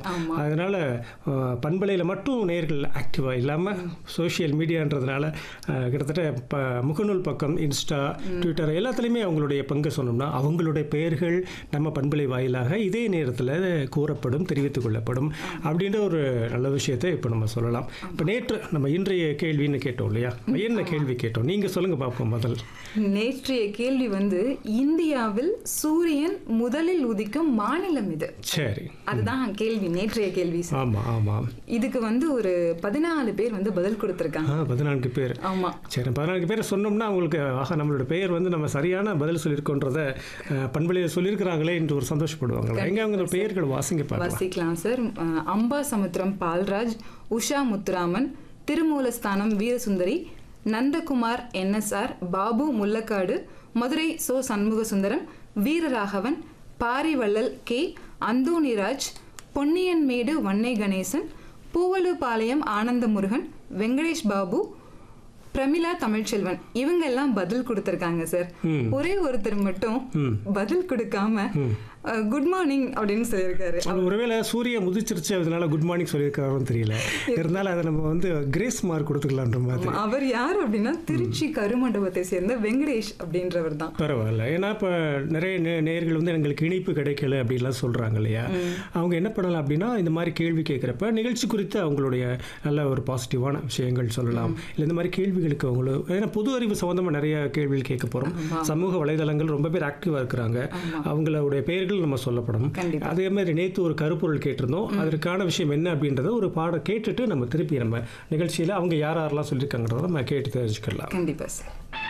இருக்கோம். அதனால் பண்பலையில் மட்டும் நேயர்கள் ஆக்டிவாக இல்லாமல் சோஷியல் மீடியான்றதுனால கிட்டத்தட்ட முகநூல் பக்கம், இன்ஸ்டா, ட்விட்டர் எல்லாத்துலேயுமே அவங்களுடைய பங்கு சொன்னோம்னா அவங்களுடைய பெயர்கள் நம்ம பண்பலை வாயிலாக இதே நேரத்தில் கூறப்படும், தெரிவித்துக் கொள்ளப்படும் அப்படின்ற ஒரு நல்ல விஷயத்தை இப்போ நம்ம சொல்லலாம். இப்போ நேற்று நம்ம இன்றைய கேள்வின்னு கேட்டோம் இல்லையா, என்ன கேள்வி கேட்டோம்? நீங்கள் சொல்லுங்கள் பார்ப்போம். முதல் நேற்றைய கேள்வி இந்தியாவில் சூரியன் முதலில் உதிக்கும் மாநிலம் இது. சரி, அதுதான் கேள்வி, நேற்றைய கேள்வி. ஆமாம் ஆமாம். இதுக்கு ஒரு 14 பேர் பதில் கொடுத்துருக்காங்க. 14 பேர். ஆமாம். சரி, 14 பேர் சொன்னோம்னா அவங்களுக்கு நம்மளோட பெயர் நம்ம சரியான பதில் சொல்லியிருக்கோன்றத பண்பலையில் சொல்லியிருக்கிறாங்களே என்று ஒரு சந்தோஷப்படுவாங்க. எங்கே அவங்க பெயர்கள் வாசிக்கலாம் sir. Ambasamudram Palraj, Usha Muthuraman, திருமூலஸ்தானம் Veerasundari, Nandakumar NSR, Babu Mullakadu, Madurai so Shanmugasundaram, Veeraraghavan, Pari Vallal K, Anthonyraj, Ponniyanmedu Vannai Ganesan, பூவலுபாளையம் ஆனந்த முருகன், வெங்கடேஷ் பாபு, பிரமிளா தமிழ்ச்செல்வன், இவங்க எல்லாம் பதில் கொடுத்திருக்காங்க சார். ஒரே ஒருத்தர் மட்டும் பதில் கொடுக்காம குட் மார்னிங் அப்படின்னு சொல்லியிருக்காரு. ஒருவேளை சூரியன் முதிச்சிருச்சு, அதனால குட் மார்னிங் சொல்லியிருக்காருன்னு தெரியல. இருந்தாலும் அதை நம்ம கிரேஸ் மார்க் கொடுத்துக்கலான்ற மாதிரி. அவர் யார் அப்படின்னா திருச்சி கருமண்டபத்தை சேர்ந்த வெங்கடேஷ் அப்படின்றவர் தான். பரவாயில்ல. ஏன்னா இப்போ நிறைய நேயர்கள் எங்களுக்கு இணைப்பு கிடைக்கல அப்படின்லாம் சொல்கிறாங்க இல்லையா, அவங்க என்ன பண்ணலாம் அப்படின்னா இந்த மாதிரி கேள்வி கேட்குறப்ப நிகழ்ச்சி குறித்து அவங்களுடைய நல்ல ஒரு பாசிட்டிவான விஷயங்கள் சொல்லலாம். இல்லை இந்த மாதிரி கேள்விகளுக்கு அவங்களும், ஏன்னா பொது அறிவு சம்மந்தமாக நிறைய கேள்விகள் கேட்க போகிறோம். சமூக வலைதளங்கள் ரொம்ப பேர் ஆக்டிவாக இருக்கிறாங்க, அவங்களுடைய பெயர்கள் நம்ம சொல்லப்படும். அதே மாதிரி நேற்று ஒரு கருப்பொருள் கேட்டிருந்தோம், அதற்கான விஷயம் என்ன அப்படின்றத ஒரு பாடம் கேட்டுட்டு நம்ம திருப்பி நம்ம நிகழ்ச்சியில் அவங்க யாரெல்லாம் சொல்லியிருக்காங்கிறத நம்ம கேட்டு தெரிஞ்சுக்கலாம். கண்டிப்பாக சார்.